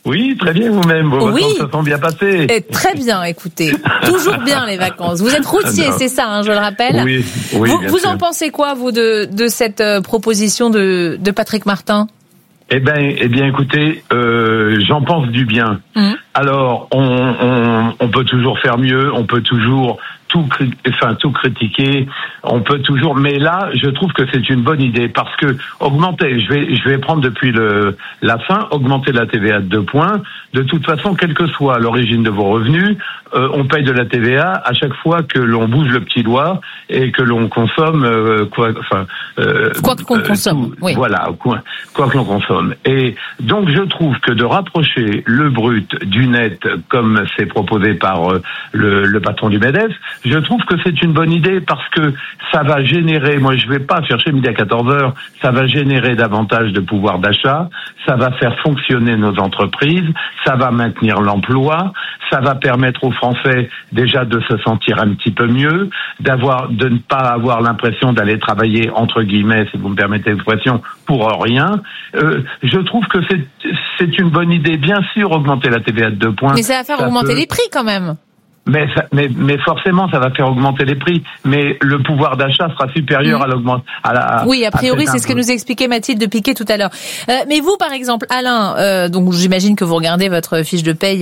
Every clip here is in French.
Oui, très bien vous-même. Vos vacances se sont bien passées. Et très bien, écoutez. Toujours bien les vacances. Vous êtes routier, c'est ça, hein, je le rappelle. Oui, vous en pensez quoi, vous, de cette proposition de Patrick Martin ? Eh bien, écoutez, j'en pense du bien. Alors, on peut toujours faire mieux, on peut toujours tout critiquer, on peut toujours, mais là, je trouve que c'est une bonne idée parce que augmenter, je vais prendre depuis la fin, augmenter la TVA de 2 points. De toute façon, quelle que soit l'origine de vos revenus, on paye de la TVA à chaque fois que l'on bouge le petit doigt et que l'on consomme quoi que l'on consomme. Oui. Voilà, quoi que l'on consomme. Et donc, je trouve que de rapprocher le brut du net, comme c'est proposé par le patron du MEDEF, je trouve que c'est une bonne idée parce que ça va générer, moi je vais pas chercher midi à 14h, ça va générer davantage de pouvoir d'achat, ça va faire fonctionner nos entreprises, ça va maintenir l'emploi, ça va permettre aux Français déjà de se sentir un petit peu mieux, de ne pas avoir l'impression d'aller travailler entre guillemets, si vous me permettez l'expression, pour rien. Je trouve que c'est une bonne idée, bien sûr, augmenter la TVA de 2 points. Mais ça va faire augmenter les prix quand même. Mais forcément, ça va faire augmenter les prix. Mais le pouvoir d'achat sera supérieur à l'augmentation. Oui, a priori, c'est ce que nous expliquait Mathilde Piquet tout à l'heure. Mais vous, par exemple, Alain, donc j'imagine que vous regardez votre fiche de paye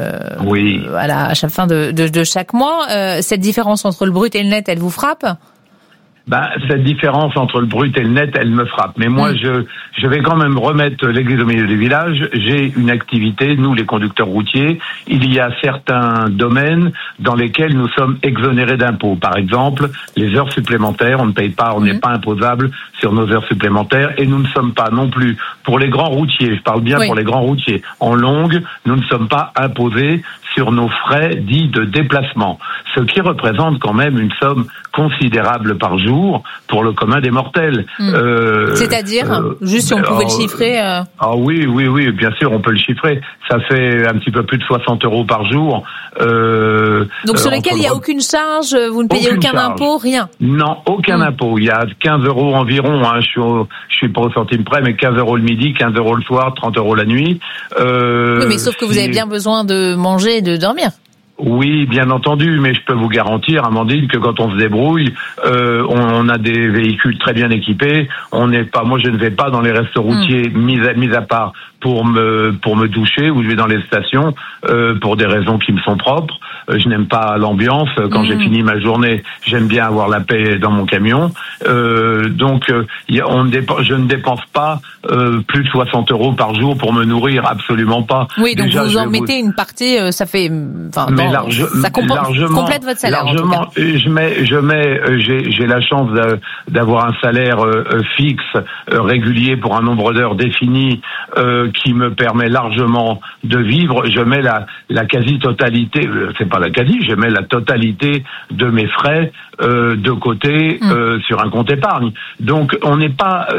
à chaque fin de chaque mois. Cette différence entre le brut et le net, elle vous frappe ? Cette différence entre le brut et le net, elle me frappe. Mais moi, je vais quand même remettre l'église au milieu du village. J'ai une activité, nous, les conducteurs routiers. Il y a certains domaines dans lesquels nous sommes exonérés d'impôts. Par exemple, les heures supplémentaires, on ne paye pas, on n'est pas imposable sur nos heures supplémentaires. Et nous ne sommes pas non plus, pour les grands routiers, je parle bien pour les grands routiers, en longue, nous ne sommes pas imposés sur nos frais dits de déplacement. Ce qui représente quand même une somme considérable par jour pour le commun des mortels. C'est-à-dire, juste si on pouvait le chiffrer. Oui, bien sûr, on peut le chiffrer. Ça fait un petit peu plus de 60 € par jour. Donc sur lesquels il n'y a aucune charge, vous ne payez aucun impôt, rien. Non, aucun impôt. Il y a 15 € environ. Je suis pas au centime près, mais 15 € le midi, 15 € le soir, 30 € la nuit. Oui, mais sauf que vous avez bien besoin de manger et de dormir. Oui, bien entendu, mais je peux vous garantir, Amandine, que quand on se débrouille, on a des véhicules très bien équipés. Moi, je ne vais pas dans les restos routiers, mis à part pour me doucher, ou je vais dans les stations pour des raisons qui me sont propres. Je n'aime pas l'ambiance. Quand j'ai fini ma journée, j'aime bien avoir la paix dans mon camion. Donc, je ne dépense pas plus de 60 € par jour pour me nourrir, absolument pas. Oui, donc déjà, vous en mettez une partie, ça fait, ça complète votre salaire. Largement, j'ai la chance d'avoir un salaire fixe, régulier pour un nombre d'heures défini, qui me permet largement de vivre. Je mets la quasi-totalité, c'est pas la quasi, je mets la totalité de mes frais de côté sur un compte épargne. Donc on n'est pas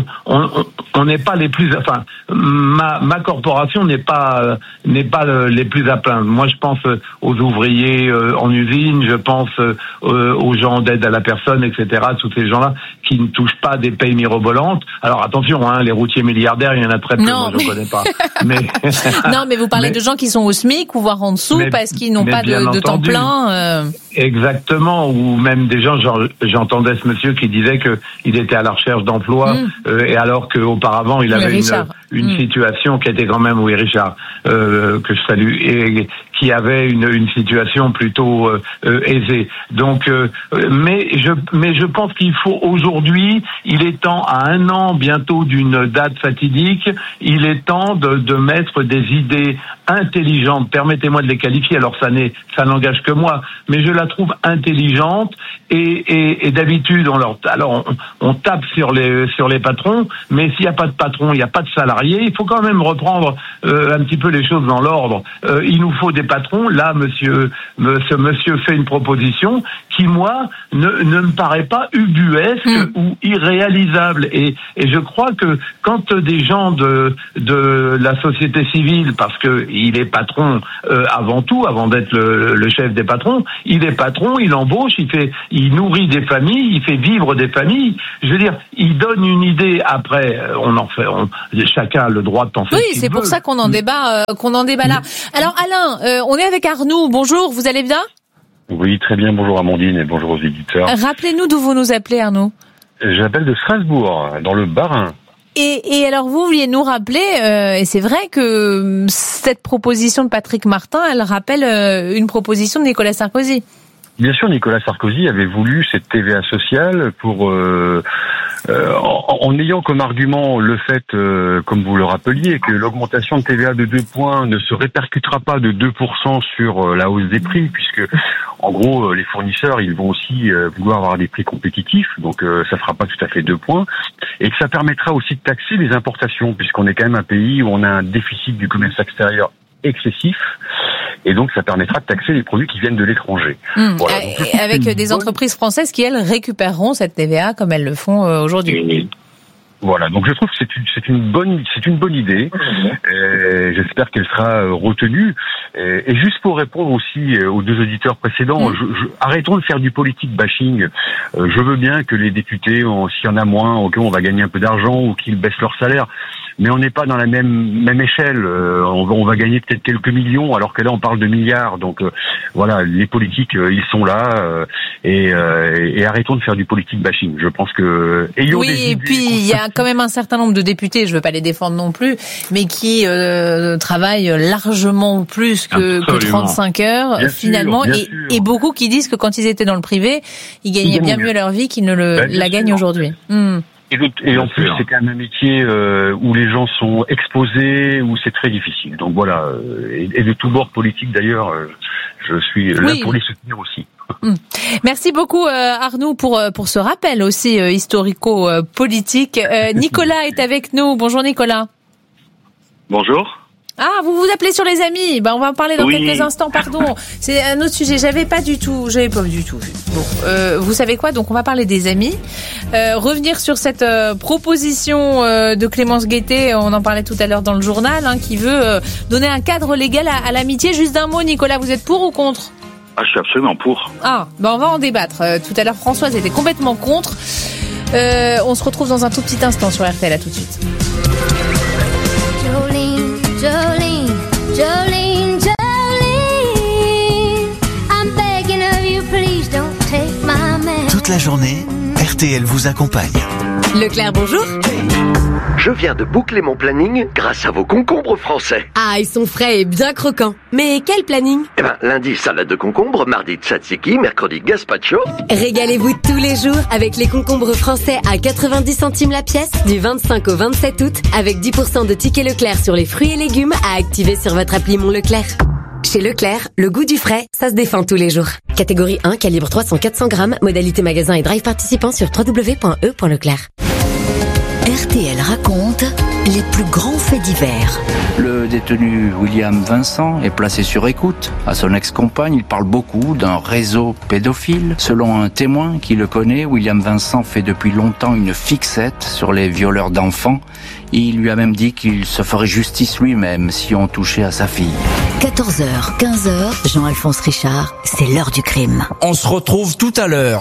les plus, enfin ma corporation n'est pas les plus à plaindre. Moi je pense aux ouvriers en usine, je pense aux gens d'aide à la personne, etc. Tous ces gens-là qui ne touchent pas des payes mirobolantes. Alors attention, les routiers milliardaires, il y en a très peu, moi je ne connais pas. Non, mais vous parlez de gens qui sont au SMIC ou voire en dessous parce qu'ils n'ont pas de temps plein. Exactement, ou même des gens, j'entendais ce monsieur qui disait que il était à la recherche d'emploi, et alors qu'auparavant il avait une situation qui était quand même, oui Richard, que je salue, et qui avait une situation plutôt aisée. Donc, mais je pense qu'il faut aujourd'hui, il est temps, à 1 an bientôt d'une date fatidique, il est temps de mettre des idées intelligentes. Permettez-moi de les qualifier. Alors ça n'engage que moi, mais je la trouve intelligente et d'habitude on tape sur les patrons, mais s'il n'y a pas de patron, il n'y a pas de salarié. Il faut quand même reprendre un petit peu les choses dans l'ordre. Il nous faut des patrons. Là, ce monsieur fait une proposition qui, moi, ne me paraît pas ubuesque ou irréalisable. Et je crois que quand des gens de la société civile, parce que il est patron avant tout, avant d'être le chef des patrons, il est patron, il embauche, il nourrit des familles, il fait vivre des familles. Je veux dire, il donne une idée. Après, chacun a le droit de penser. Oui, c'est pour ça qu'on en débat, là. Alors Alain, on est avec Arnaud. Bonjour, vous allez bien ? Oui, très bien. Bonjour Amandine et bonjour aux éditeurs. Rappelez-nous d'où vous nous appelez, Arnaud. J'appelle de Strasbourg, dans le Bas-Rhin. Et alors vous vouliez nous rappeler, et c'est vrai que cette proposition de Patrick Martin, elle rappelle une proposition de Nicolas Sarkozy. Bien sûr, Nicolas Sarkozy avait voulu cette TVA sociale pour en ayant comme argument le fait, comme vous le rappeliez, que l'augmentation de TVA de 2 points ne se répercutera pas de 2% sur la hausse des prix, puisque en gros les fournisseurs ils vont aussi vouloir avoir des prix compétitifs, donc ça fera pas tout à fait 2 points, et que ça permettra aussi de taxer les importations, puisqu'on est quand même un pays où on a un déficit du commerce extérieur excessif. Et donc, ça permettra de taxer les produits qui viennent de l'étranger. Voilà. Avec des entreprises françaises qui, elles, récupéreront cette TVA comme elles le font aujourd'hui. Voilà. Donc, je trouve que c'est une bonne idée. J'espère qu'elle sera retenue. Et juste pour répondre aussi aux deux auditeurs précédents, arrêtons de faire du politique bashing. Je veux bien que les députés, s'il y en a moins, on va gagner un peu d'argent ou qu'ils baissent leur salaire. Mais on n'est pas dans la même échelle. On va gagner peut-être quelques millions, alors que là on parle de milliards. Donc voilà, les politiques ils sont là et arrêtons de faire du politique bashing. Je pense que et puis il y a quand même un certain nombre de députés, je veux pas les défendre non plus, mais qui travaillent largement plus que 35 heures bien finalement, sûr. Et beaucoup qui disent que quand ils étaient dans le privé, ils gagnaient bien mieux leur vie qu'ils ne la gagnent aujourd'hui. Et en plus, c'est quand même un métier où les gens sont exposés, où c'est très difficile. Donc voilà, et de tous bords politiques d'ailleurs, je suis là pour les soutenir aussi. Merci beaucoup Arnaud pour ce rappel aussi historico-politique. Nicolas est avec nous. Bonjour Nicolas. Bonjour. Ah, vous vous appelez sur les amis. On va en parler dans quelques instants, pardon. C'est un autre sujet. J'avais pas du tout vu. Bon, vous savez quoi? Donc, on va parler des amis. Revenir sur cette proposition de Clémence Guettet, on en parlait tout à l'heure dans le journal, qui veut donner un cadre légal à l'amitié. Juste d'un mot, Nicolas, vous êtes pour ou contre? Ah, je suis absolument pour. On va en débattre. Tout à l'heure, Françoise était complètement contre. On se retrouve dans un tout petit instant sur RTL. À tout de suite. Jolene, I'm begging of you, please don't take my man. Toute la journée, RTL vous accompagne. Leclerc, bonjour. Je viens de boucler mon planning grâce à vos concombres français. Ah, ils sont frais et bien croquants. Mais quel planning? Lundi, salade de concombre, mardi, tzatziki, mercredi, gazpacho. Régalez-vous tous les jours avec les concombres français à 90 centimes la pièce du 25 au 27 août avec 10% de tickets Leclerc sur les fruits et légumes à activer sur votre appli Mon Leclerc. Chez Leclerc, le goût du frais, ça se défend tous les jours. Catégorie 1, calibre 300-400 grammes, modalité magasin et drive participant sur www.e.leclerc. RTL raconte les plus grands faits divers. Le détenu William Vincent est placé sur écoute. À son ex-compagne, il parle beaucoup d'un réseau pédophile. Selon un témoin qui le connaît, William Vincent fait depuis longtemps une fixette sur les violeurs d'enfants. Il lui a même dit qu'il se ferait justice lui-même si on touchait à sa fille. 14h, 15h, Jean-Alphonse Richard, c'est l'heure du crime. On se retrouve tout à l'heure.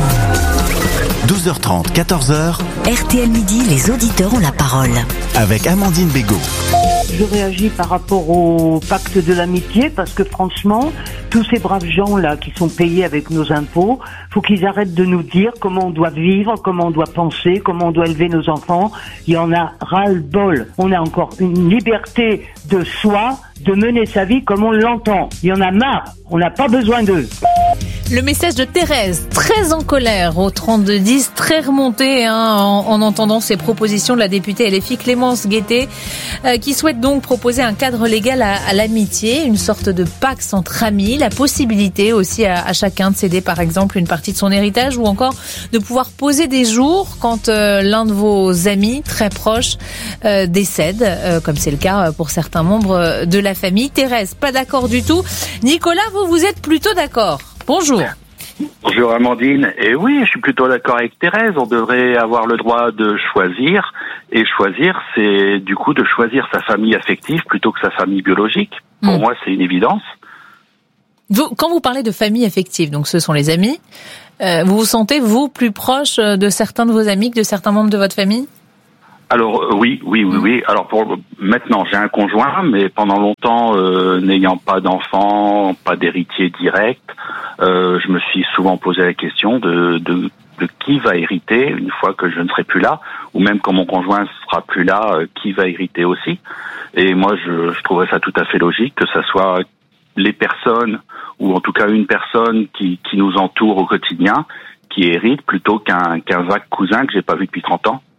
12h30, 14h, RTL Midi, les auditeurs ont la parole. Avec Amandine Bégaud. Je réagis par rapport au pacte de l'amitié parce que franchement, tous ces braves gens-là qui sont payés avec nos impôts, faut qu'ils arrêtent de nous dire comment on doit vivre, comment on doit penser, comment on doit élever nos enfants. Il y en a ras-le-bol. On a encore une liberté de soi, de mener sa vie comme on l'entend. Il y en a marre. On n'a pas besoin d'eux. Le message de Thérèse, très en colère au 32-10, très remontée en entendant ces propositions de la députée LFI Clémence Guettet, qui souhaite donc proposer un cadre légal à l'amitié, une sorte de pax entre amis, la possibilité aussi à chacun de céder par exemple une partie de son héritage ou encore de pouvoir poser des jours quand l'un de vos amis très proches décède, comme c'est le cas pour certains membres de la famille. Thérèse, pas d'accord du tout. Nicolas, vous êtes plutôt d'accord. Bonjour. Bonjour Amandine. Et oui, je suis plutôt d'accord avec Thérèse. On devrait avoir le droit de choisir. Et choisir, c'est du coup de choisir sa famille affective plutôt que sa famille biologique. Pour moi, c'est une évidence. Quand vous parlez de famille affective, donc ce sont les amis, vous vous sentez, vous, plus proche de certains de vos amis que de certains membres de votre famille ? Alors oui. Alors maintenant, j'ai un conjoint, mais pendant longtemps, n'ayant pas d'enfants, pas d'héritier direct, je me suis souvent posé la question de qui va hériter une fois que je ne serai plus là, ou même quand mon conjoint sera plus là, qui va hériter aussi. Et moi, je trouverais ça tout à fait logique que ça soit les personnes, ou en tout cas une personne qui nous entoure au quotidien, qui hérite plutôt qu'un vague cousin que j'ai pas vu depuis 30 ans.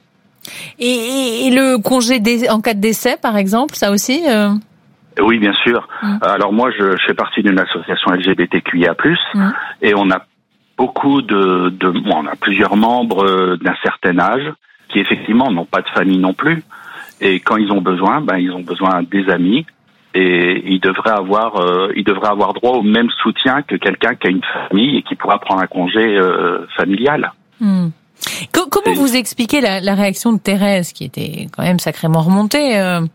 Et le congé en cas de décès, par exemple, ça aussi Oui, bien sûr. Alors moi, je fais partie d'une association LGBTQIA+, et on a beaucoup on a plusieurs membres d'un certain âge qui effectivement n'ont pas de famille non plus, et quand ils ont besoin, ils ont besoin des amis, et ils devraient avoir droit au même soutien que quelqu'un qui a une famille et qui pourra prendre un congé familial. Comment vous expliquez la réaction de Thérèse, qui était quand même sacrément remontée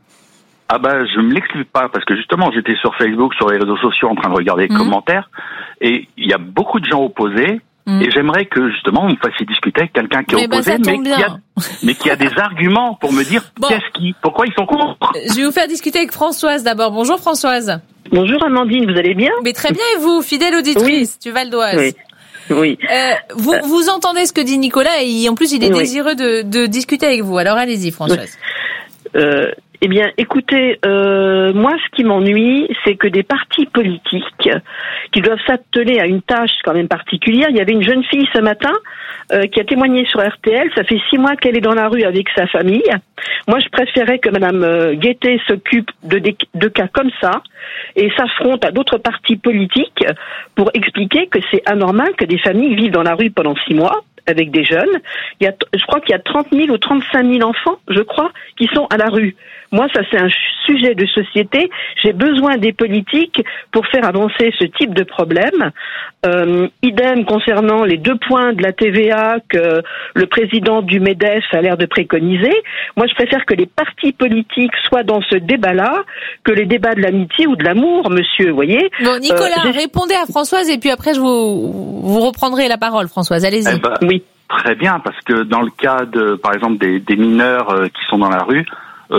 Je me l'explique pas, parce que justement j'étais sur Facebook, sur les réseaux sociaux en train de regarder les commentaires, et il y a beaucoup de gens opposés, et j'aimerais que justement vous me fassiez discuter avec quelqu'un qui est opposé, mais qui a des arguments pour me dire pourquoi ils sont contre. Je vais vous faire discuter avec Françoise d'abord. Bonjour Françoise. Bonjour Amandine, vous allez bien ? Mais très bien, et vous, fidèle auditrice du Val d'Oise. Oui. Vous entendez ce que dit Nicolas, et en plus il est désireux de discuter avec vous. Alors allez-y Françoise. Eh bien, écoutez, moi, ce qui m'ennuie, c'est que des partis politiques qui doivent s'atteler à une tâche quand même particulière. Il y avait une jeune fille ce matin qui a témoigné sur RTL. Ça fait 6 mois qu'elle est dans la rue avec sa famille. Moi, je préférais que Madame Guettet s'occupe de cas comme ça et s'affronte à d'autres partis politiques pour expliquer que c'est anormal que des familles vivent dans la rue pendant 6 mois. Avec des jeunes. Je crois qu'il y a 30 000 ou 35 000 enfants, je crois, qui sont à la rue. Moi, ça, c'est un sujet de société. J'ai besoin des politiques pour faire avancer ce type de problème. Idem concernant les 2 points de la TVA que le président du MEDEF a l'air de préconiser. Moi, je préfère que les partis politiques soient dans ce débat-là que les débats de l'amitié ou de l'amour, monsieur, vous voyez. Bon, Nicolas, répondez à Françoise et puis après, vous reprendrez la parole, Françoise. Allez-y. Oui. Très bien, parce que dans le cas par exemple, des mineurs qui sont dans la rue,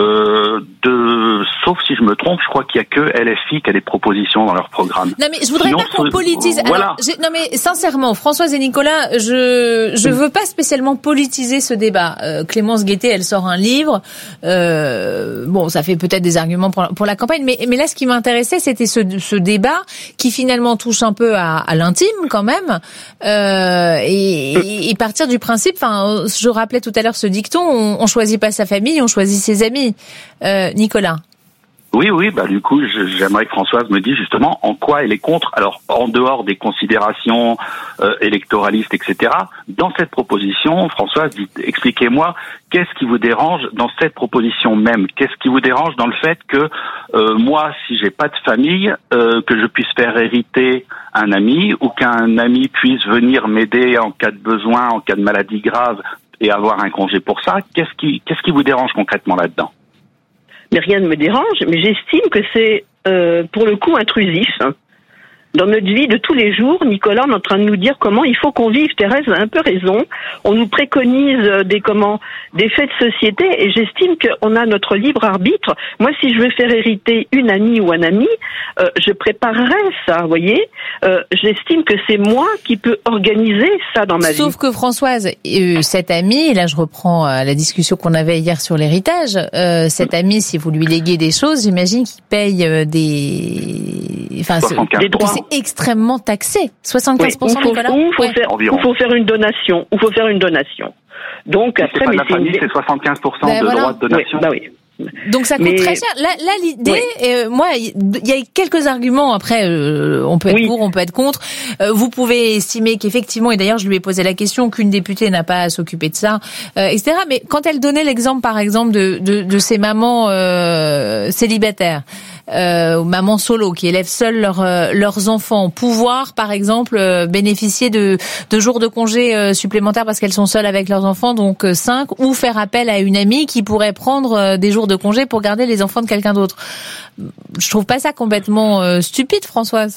sauf si je me trompe, je crois qu'il y a que LFI qui a des propositions dans leur programme. Non mais je voudrais pas qu'on politise. Voilà. Alors, non mais sincèrement, Françoise et Nicolas, je veux pas spécialement politiser ce débat. Clémence Guettet, elle sort un livre. Ça fait peut-être des arguments pour la campagne, mais là, ce qui m'intéressait, c'était ce débat qui finalement touche un peu à l'intime quand même, et partir du principe. Enfin, je rappelais tout à l'heure ce dicton on choisit pas sa famille, on choisit ses amis. Nicolas. Oui, du coup, j'aimerais que Françoise me dise justement en quoi elle est contre. Alors, en dehors des considérations électoralistes, etc., dans cette proposition, Françoise, expliquez-moi, qu'est-ce qui vous dérange dans cette proposition même ? Qu'est-ce qui vous dérange dans le fait que moi, si j'ai pas de famille, que je puisse faire hériter un ami, ou qu'un ami puisse venir m'aider en cas de besoin, en cas de maladie grave, et avoir un congé pour ça ? Qu'est-ce qui vous dérange concrètement là-dedans ? Mais rien ne me dérange, mais j'estime que c'est pour le coup intrusif. Dans notre vie de tous les jours, Nicolas est en train de nous dire comment il faut qu'on vive. Thérèse a un peu raison. On nous préconise des faits de société, et j'estime qu'on a notre libre arbitre. Moi, si je veux faire hériter une amie ou un ami, je préparerai ça, vous voyez. J'estime que c'est moi qui peux organiser ça dans ma vie. Sauf que Françoise, cette amie, et là je reprends la discussion qu'on avait hier sur l'héritage, cette amie, si vous lui léguez des choses, j'imagine qu'il paye des droits. C'est extrêmement taxé. 75%, Nicolas. Il faut faire une donation. Donc, après, c'est pas la famille, c'est 75% de droits de donation. Oui. Donc ça coûte très cher. Là l'idée, moi, il y a quelques arguments. Après, on peut être pour, on peut être contre. Vous pouvez estimer qu'effectivement, et d'ailleurs je lui ai posé la question, qu'une députée n'a pas à s'occuper de ça, etc. Mais quand elle donnait l'exemple, par exemple, de ces mamans célibataires, mamans solo qui élèvent seules leurs enfants, pouvoir par exemple bénéficier de jours de congé supplémentaires parce qu'elles sont seules avec leurs enfants, donc 5, ou faire appel à une amie qui pourrait prendre des jours de congé pour garder les enfants de quelqu'un d'autre. Je trouve pas ça complètement stupide, Françoise.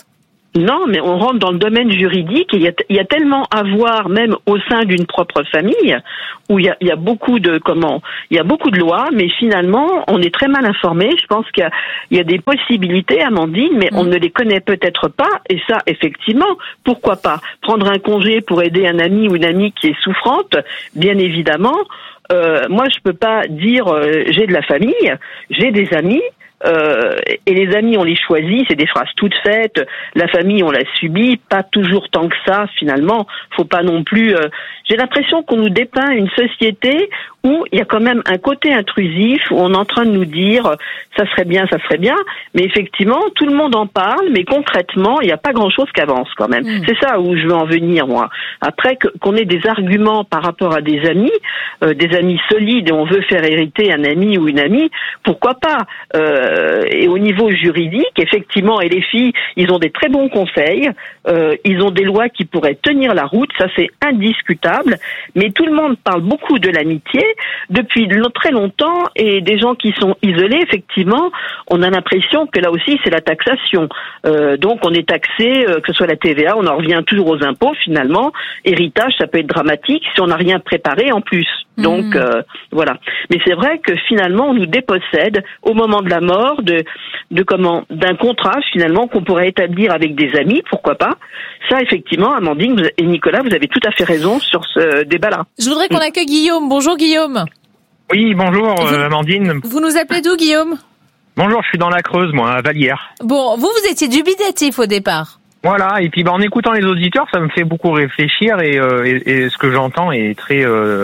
Non, mais on rentre dans le domaine juridique et il y a tellement à voir, même au sein d'une propre famille, où il y a beaucoup de lois, mais finalement, on est très mal informé. Je pense qu'il y a des possibilités, Amandine, mais on ne les connaît peut-être pas. Et ça, effectivement, pourquoi pas prendre un congé pour aider un ami ou une amie qui est souffrante, bien évidemment. Moi, je peux pas dire j'ai de la famille, j'ai des amis. Et les amis, on les choisit, c'est des phrases toutes faites. La famille, on la subit, pas toujours tant que ça. Finalement, faut pas non plus. J'ai l'impression qu'on nous dépeint une société où il y a quand même un côté intrusif, où on est en train de nous dire ça serait bien, mais effectivement tout le monde en parle, mais concrètement il n'y a pas grand-chose qui avance quand même. C'est ça où je veux en venir moi. Après qu'on ait des arguments par rapport à des amis solides et on veut faire hériter un ami ou une amie, pourquoi pas. Et au niveau juridique, effectivement, et les filles, ils ont des très bons conseils, ils ont des lois qui pourraient tenir la route, ça c'est indiscutable, mais tout le monde parle beaucoup de l'amitié depuis très longtemps, et des gens qui sont isolés, effectivement, on a l'impression que là aussi c'est la taxation. Donc on est taxé, que ce soit la TVA, on en revient toujours aux impôts finalement. Héritage, ça peut être dramatique si on n'a rien préparé en plus. Donc voilà. Mais c'est vrai que finalement on nous dépossède au moment de la mort d'un contrat finalement qu'on pourrait établir avec des amis, pourquoi pas. Ça effectivement, Amandine et Nicolas, vous avez tout à fait raison sur ce débat-là. Je voudrais qu'on accueille Guillaume. Bonjour Guillaume. Oui, bonjour Amandine. Vous nous appelez d'où Guillaume ? Bonjour, je suis dans la Creuse, moi, à Vallière. Bon, vous étiez dubitatif au départ. Voilà, et puis en écoutant les auditeurs, ça me fait beaucoup réfléchir et ce que j'entends est très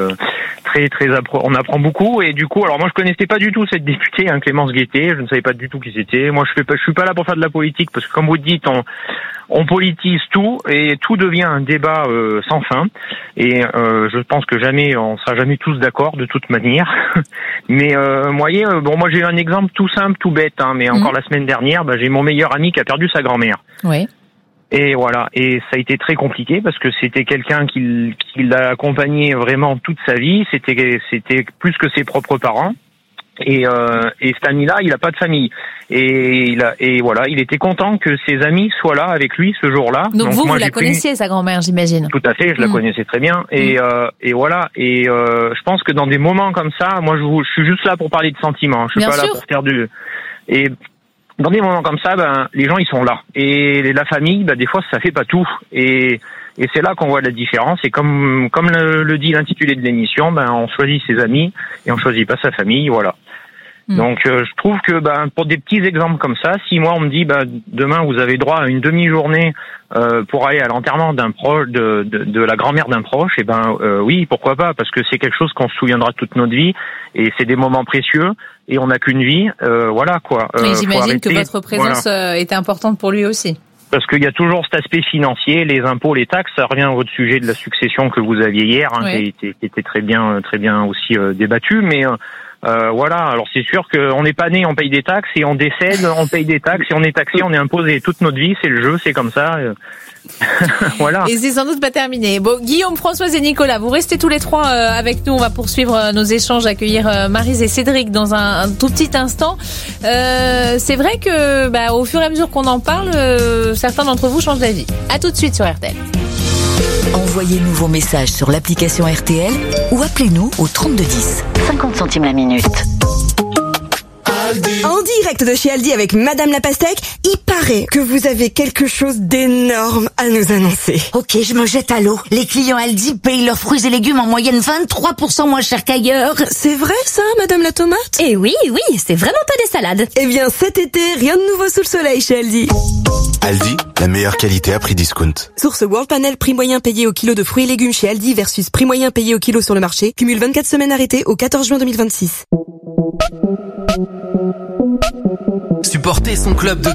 on apprend beaucoup. Et du coup, alors moi je connaissais pas du tout cette députée, Clémence Guettet, je ne savais pas du tout qui c'était. Moi je suis pas là pour faire de la politique parce que comme vous dites, on politise tout et tout devient un débat sans fin. Et je pense que jamais on sera jamais tous d'accord de toute manière. Mais voyez, moi j'ai eu un exemple tout simple, tout bête, mais encore la semaine dernière, j'ai mon meilleur ami qui a perdu sa grand-mère. Oui. Et voilà, et ça a été très compliqué parce que c'était quelqu'un qui l'a accompagné vraiment toute sa vie, c'était plus que ses propres parents. Et cet ami-là, il a pas de famille. Et voilà, il était content que ses amis soient là avec lui ce jour-là. Donc vous la connaissiez, sa grand-mère, j'imagine. Tout à fait, je la connaissais très bien. Et voilà. Et je pense que dans des moments comme ça, moi je suis juste là pour parler de sentiments. Je suis pas là pour faire et dans des moments comme ça, les gens ils sont là. Et la famille, des fois ça fait pas tout. Et c'est là qu'on voit la différence. Et comme le dit l'intitulé de l'émission, on choisit ses amis et on choisit pas sa famille, voilà. Donc je trouve que pour des petits exemples comme ça, si moi on me dit demain vous avez droit à une demi-journée pour aller à l'enterrement d'un proche de la grand-mère d'un proche, oui, pourquoi pas, parce que c'est quelque chose qu'on se souviendra toute notre vie et c'est des moments précieux et on n'a qu'une vie, voilà quoi. Et j'imagine que votre présence était importante pour lui aussi. Parce qu'il y a toujours cet aspect financier, les impôts, les taxes, ça revient à votre sujet de la succession que vous aviez hier, qui était très bien aussi débattu, mais voilà, alors c'est sûr qu'on n'est pas né, on paye des taxes, et on décède, on paye des taxes, et on est taxé, on est imposé toute notre vie, c'est le jeu, c'est comme ça. Voilà. Et c'est sans doute pas terminé. Bon, Guillaume, Françoise et Nicolas, vous restez tous les trois avec nous, on va poursuivre nos échanges, accueillir Maryse et Cédric dans un tout petit instant. C'est vrai que au fur et à mesure qu'on en parle, certains d'entre vous changent d'avis. À tout de suite sur RTL. Envoyez-nous vos messages sur l'application RTL ou appelez-nous au 3210. 50 centimes la minute. En direct de chez Aldi avec Madame la Pastèque, il paraît que vous avez quelque chose d'énorme à nous annoncer. Ok, je me jette à l'eau. Les clients Aldi payent leurs fruits et légumes en moyenne 23% moins cher qu'ailleurs. C'est vrai ça, Madame la Tomate ? Eh oui, c'est vraiment pas des salades. Eh bien cet été, rien de nouveau sous le soleil chez Aldi. Aldi, la meilleure qualité à prix discount. Source World Panel, prix moyen payé au kilo de fruits et légumes chez Aldi versus prix moyen payé au kilo sur le marché. Cumule 24 semaines arrêtées au 14 juin 2026. Supporter son club de